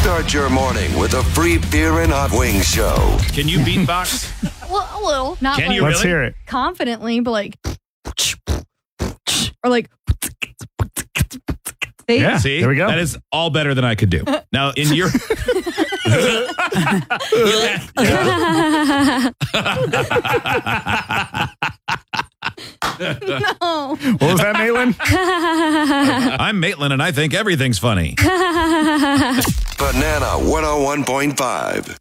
Start your morning with a free beer and hot wings show. Can you beatbox? Well, a little. Not Can like you Let's really? hear it. confidently, but like, or like, see? Yeah. See, there we go. That is all better than I could do. Now, in your No. What was that, Maitland? I'm Maitland, and I think everything's funny. Banana 101.5.